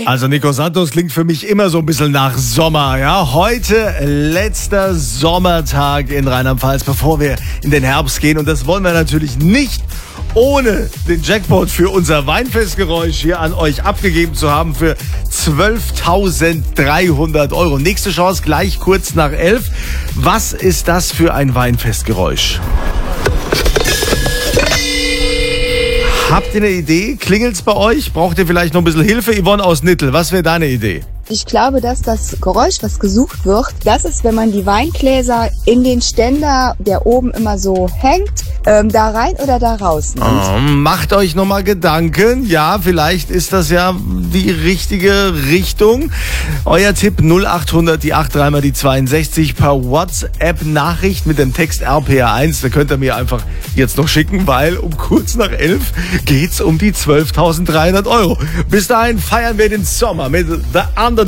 Also Nico Santos klingt für mich immer so ein bisschen nach Sommer, ja. Heute letzter Sommertag in Rheinland-Pfalz, bevor wir in den Herbst gehen. Und das wollen wir natürlich nicht ohne den Jackpot für unser Weinfestgeräusch hier an euch abgegeben zu haben für 12.300 Euro. Nächste Chance gleich kurz nach 11. Was ist das für ein Weinfestgeräusch? Habt ihr eine Idee? Klingelt's bei euch? Braucht ihr vielleicht noch ein bisschen Hilfe? Yvonne aus Nittel, was wäre deine Idee? Ich glaube, dass das Geräusch, was gesucht wird, das ist, wenn man die Weingläser in den Ständer, der oben immer so hängt, da rein oder da raus nimmt. Macht euch nochmal Gedanken. Ja, vielleicht ist das ja die richtige Richtung. Euer Tipp 0800 die 83 mal die 62 per WhatsApp-Nachricht mit dem Text RPR1. Da könnt ihr mir einfach jetzt noch schicken, weil um kurz nach 11 geht's um die 12.300 Euro. Bis dahin feiern wir den Sommer mit The Underground.